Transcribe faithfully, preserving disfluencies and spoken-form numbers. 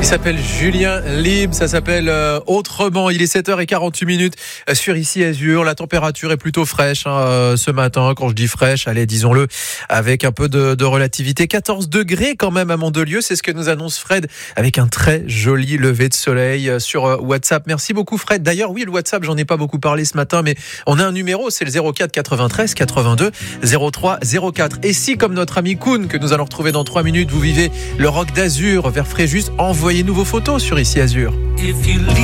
Il s'appelle Julien Libre, ça s'appelle euh, Autrement. Il est sept heures quarante-huit minutes euh, sur Ici Azur. La température est plutôt fraîche hein, euh, ce matin. Quand je dis fraîche, allez, disons-le, avec un peu de, de relativité. quatorze degrés quand même à Mandelieu, c'est ce que nous annonce Fred, avec un très joli lever de soleil euh, sur euh, WhatsApp. Merci beaucoup Fred. D'ailleurs, oui, le WhatsApp, j'en ai pas beaucoup parlé ce matin, mais on a un numéro, c'est le zéro quatre quatre-vingt-treize quatre-vingt-deux zéro trois zéro quatre. Et si, comme notre ami Koun, que nous allons retrouver dans trois minutes, vous vivez le rock d'Azur vers Fréjus, envoyez-nous vos photos sur Ici Azur.